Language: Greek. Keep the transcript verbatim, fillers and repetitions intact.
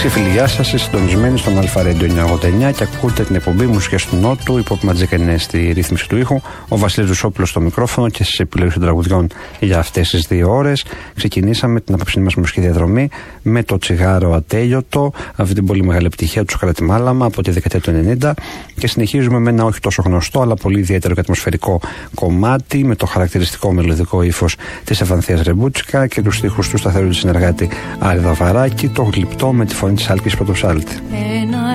Φίλες και φίλοι, γεια σας. Είστε συντονισμένοι στον Αλφα Radio εννιακόσια ογδόντα εννιά και ακούτε την εκπομπή Μουσικές του Νότου. Η Πόπη Ματζίκα είναι στη ρύθμιση του ήχου, ο Βασίλης Ρουσόπουλος στο μικρόφωνο και στις επιλογές των τραγουδιών για αυτές τις δύο ώρες. Ξεκινήσαμε την απόψινή μας μουσική διαδρομή με το Τσιγάρο Ατέλειωτο, αυτή την πολύ μεγάλη επιτυχία του Σοκράτη Μάλαμα από τη δεκαετία του ενενήντα, και συνεχίζουμε με ένα όχι τόσο γνωστό αλλά πολύ ιδιαίτερο και ατμοσφαιρικό κομμάτι με το χαρακτηριστικό μελωδικό ύφος της Ευανθίας Ρεμπούτσικα και τους στίχους του σταθερού της συνεργάτη Άρη Δαβαράκη, το γλυπτό με τη φωνή της Άλκης Πρωτοψάλτη.